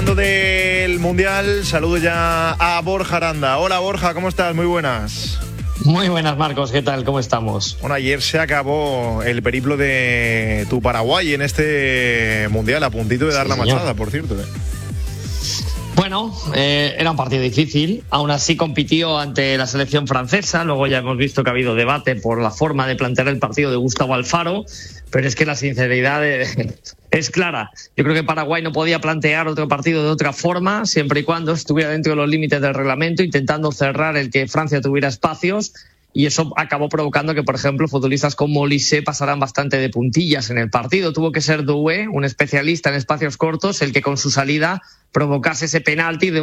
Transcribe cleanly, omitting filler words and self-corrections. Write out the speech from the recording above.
hablando del Mundial, saludo ya a Borja Aranda. Hola Borja, ¿cómo estás? Muy buenas. Muy buenas, Marcos, ¿qué tal? ¿Cómo estamos? Bueno, ayer se acabó el periplo de tu Paraguay en este Mundial, a puntito de dar la machada, por cierto. Bueno, era un partido difícil, aún así compitió ante la selección francesa, luego ya hemos visto que ha habido debate por la forma de plantear el partido de Gustavo Alfaro, pero es que la sinceridad es clara. Yo creo que Paraguay no podía plantear otro partido de otra forma, siempre y cuando estuviera dentro de los límites del reglamento, intentando cerrar el que Francia tuviera espacios, y eso acabó provocando que, por ejemplo, futbolistas como Olise pasaran bastante de puntillas en el partido. Tuvo que ser Doué, un especialista en espacios cortos, el que con su salida provocase ese penalti de